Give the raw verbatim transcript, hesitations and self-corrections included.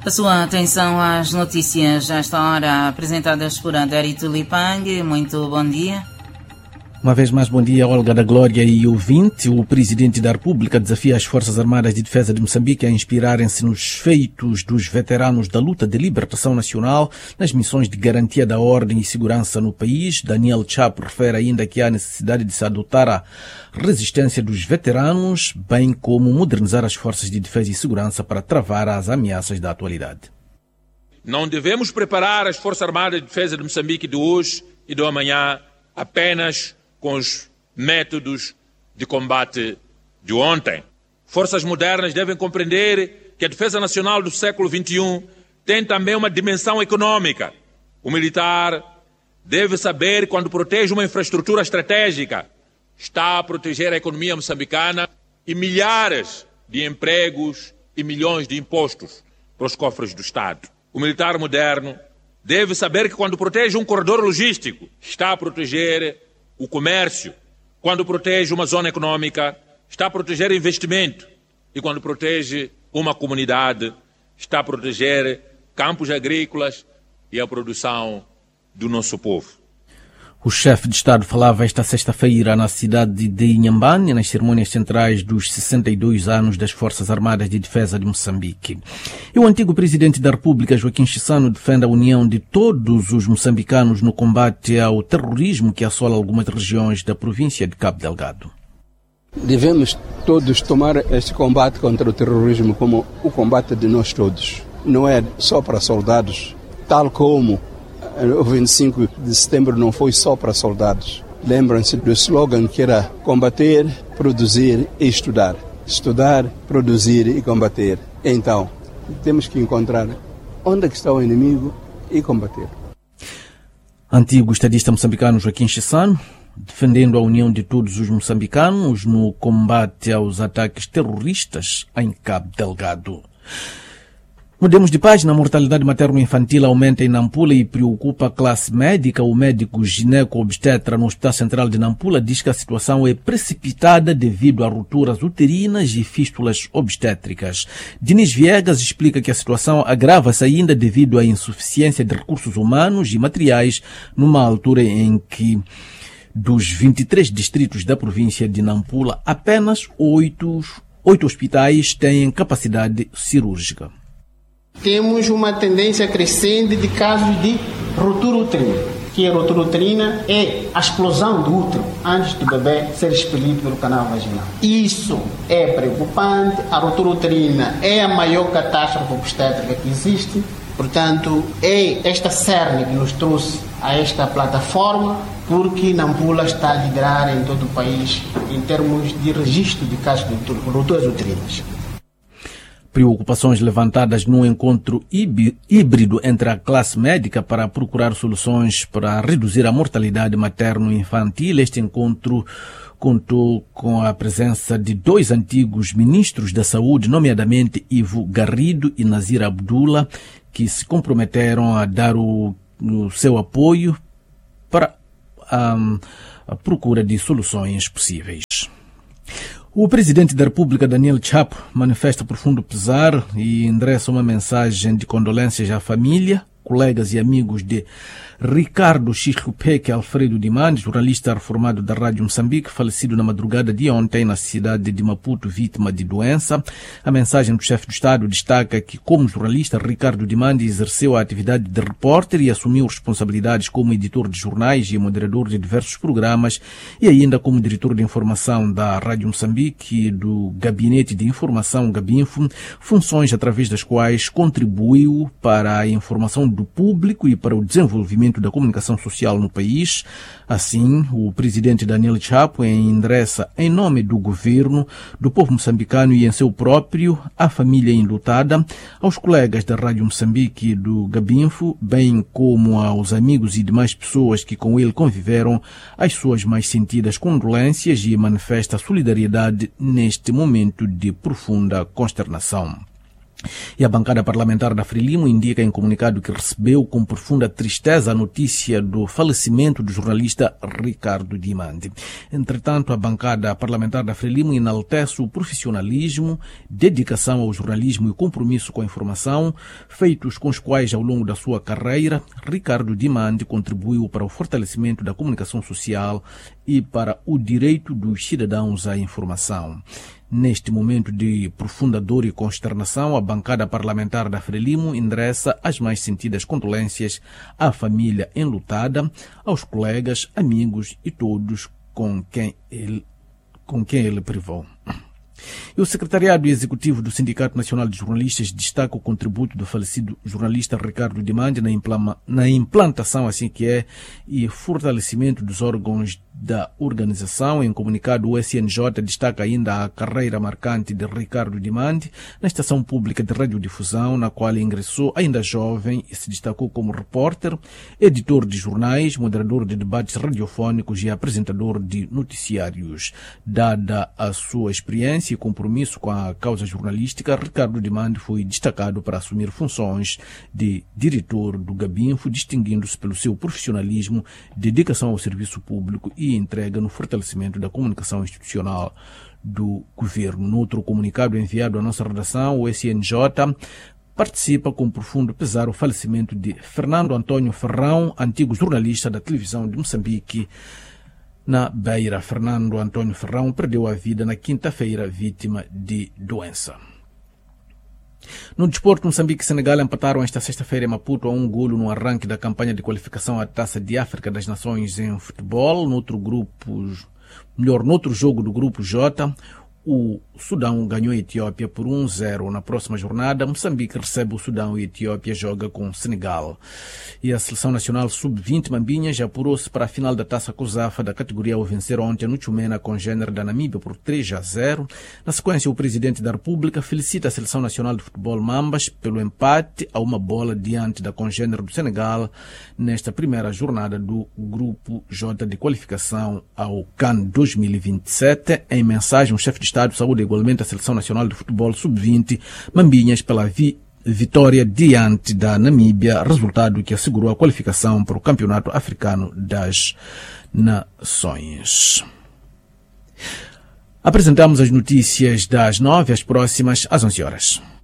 A sua atenção às notícias a esta hora apresentadas por André Tulipang. Muito bom dia. Uma vez mais, bom dia, Olga da Glória e ouvinte. O Presidente da República desafia as Forças Armadas de Defesa de Moçambique a inspirarem-se nos feitos dos veteranos da luta de libertação nacional nas missões de garantia da ordem e segurança no país. Daniel Chapo refere ainda que há necessidade de se adotar a resistência dos veteranos, bem como modernizar as forças de defesa e segurança para travar as ameaças da atualidade. Não devemos preparar as Forças Armadas de Defesa de Moçambique de hoje e do amanhã apenas com os métodos de combate de ontem. Forças modernas devem compreender que a defesa nacional do século vinte e um tem também uma dimensão econômica. O militar deve saber, quando protege uma infraestrutura estratégica, está a proteger a economia moçambicana e milhares de empregos e milhões de impostos para os cofres do Estado. O militar moderno deve saber que, quando protege um corredor logístico, está a proteger o comércio. Quando protege uma zona econômica, está a proteger investimento. E quando protege uma comunidade, está a proteger campos agrícolas e a produção do nosso povo. O chefe de Estado falava esta sexta-feira na cidade de Inhambane, nas cerimônias centrais dos sessenta e dois anos das Forças Armadas de Defesa de Moçambique. E o antigo presidente da República, Joaquim Chissano, defende a união de todos os moçambicanos no combate ao terrorismo que assola algumas regiões da província de Cabo Delgado. Devemos todos tomar este combate contra o terrorismo como o combate de nós todos. Não é só para soldados, tal como o vinte e cinco de setembro não foi só para soldados. Lembram-se do slogan que era combater, produzir e estudar. Estudar, produzir e combater. Então, temos que encontrar onde é que está o inimigo e combater. Antigo estadista moçambicano Joaquim Chissano, defendendo a união de todos os moçambicanos no combate aos ataques terroristas em Cabo Delgado. Mudemos de página. A mortalidade materno-infantil aumenta em Nampula e preocupa a classe médica. O médico gineco-obstetra no Hospital Central de Nampula diz que a situação é precipitada devido a rupturas uterinas e fístulas obstétricas. Diniz Viegas explica que a situação agrava-se ainda devido à insuficiência de recursos humanos e materiais numa altura em que dos vinte e três distritos da província de Nampula, apenas oito, oito hospitais têm capacidade cirúrgica. Temos uma tendência crescente de casos de ruptura uterina, que a ruptura uterina é a explosão do útero antes do bebê ser expelido pelo canal vaginal. Isso é preocupante. A ruptura uterina é a maior catástrofe obstétrica que existe. Portanto, é esta cerne que nos trouxe a esta plataforma, porque Nampula está a liderar em todo o país em termos de registro de casos de rupturas uterinas. Preocupações levantadas num encontro híbrido entre a classe médica para procurar soluções para reduzir a mortalidade materno-infantil. Este encontro contou com a presença de dois antigos ministros da Saúde, nomeadamente Ivo Garrido e Nazir Abdullah, que se comprometeram a dar o, o seu apoio para um, a procura de soluções possíveis. O presidente da República, Daniel Chapo, manifesta profundo pesar e endereça uma mensagem de condolências à família, colegas e amigos de Ricardo Chihupeque Alfredo Dimandes, jornalista reformado da Rádio Moçambique, falecido na madrugada de ontem na cidade de Maputo, vítima de doença. A mensagem do chefe do Estado destaca que, como jornalista, Ricardo Dimandes exerceu a atividade de repórter e assumiu responsabilidades como editor de jornais e moderador de diversos programas e ainda como diretor de informação da Rádio Moçambique e do Gabinete de Informação Gabinfo, funções através das quais contribuiu para a informação do público e para o desenvolvimento da comunicação social no país. Assim, o presidente Daniel Chapo endereça em nome do governo, do povo moçambicano e em seu próprio, à família enlutada, aos colegas da Rádio Moçambique e do Gabinfo, bem como aos amigos e demais pessoas que com ele conviveram, as suas mais sentidas condolências e manifesta solidariedade neste momento de profunda consternação. E a bancada parlamentar da Frelimo indica em comunicado que recebeu com profunda tristeza a notícia do falecimento do jornalista Ricardo Dimandi. Entretanto, a bancada parlamentar da Frelimo enaltece o profissionalismo, dedicação ao jornalismo e compromisso com a informação, feitos com os quais, ao longo da sua carreira, Ricardo Dimandi contribuiu para o fortalecimento da comunicação social e para o direito dos cidadãos à informação. Neste momento de profunda dor e consternação, a bancada parlamentar da Frelimo endereça as mais sentidas condolências à família enlutada, aos colegas, amigos e todos com quem ele, com quem ele privou. E o secretariado executivo do Sindicato Nacional de Jornalistas destaca o contributo do falecido jornalista Ricardo Dimandi na, implama, na implantação, assim que é, e fortalecimento dos órgãos da organização. Em comunicado, o S N J destaca ainda a carreira marcante de Ricardo Dimandi na estação pública de radiodifusão, na qual ingressou ainda jovem e se destacou como repórter, editor de jornais, moderador de debates radiofónicos e apresentador de noticiários. Dada a sua experiência e compromisso com a causa jornalística, Ricardo Dimandi foi destacado para assumir funções de diretor do Gabinfo, distinguindo-se pelo seu profissionalismo, dedicação ao serviço público e entrega no fortalecimento da comunicação institucional do governo. No outro comunicado enviado à nossa redação, o S N J participa com profundo pesar o falecimento de Fernando Antônio Ferrão, antigo jornalista da televisão de Moçambique, na Beira. Fernando Antônio Ferrão perdeu a vida na quinta-feira, vítima de doença. No desporto, Moçambique e Senegal empataram esta sexta-feira em Maputo a um golo no arranque da campanha de qualificação à Taça de África das Nações em futebol. No outro grupo, melhor, no outro jogo do grupo J, o Sudão ganhou a Etiópia por um a zero. Na próxima jornada, Moçambique recebe o Sudão e a Etiópia joga com o Senegal. E a Seleção Nacional sub vinte Mambinha já apurou-se para a final da Taça COSAFA da categoria ao vencer ontem no Tchumena com gênero da Namíbia por três a zero. Na sequência, o Presidente da República felicita a Seleção Nacional de Futebol Mambas pelo empate a uma bola diante da congênere do Senegal nesta primeira jornada do Grupo J de qualificação ao CAN dois mil e vinte e sete. Em mensagem, o chefe de Estado saúde igualmente a Seleção Nacional de Futebol sub vinte Mambinhas pela vi vitória diante da Namíbia, resultado que assegurou a qualificação para o Campeonato Africano das Nações. Apresentamos as notícias das nove, as próximas às onze horas.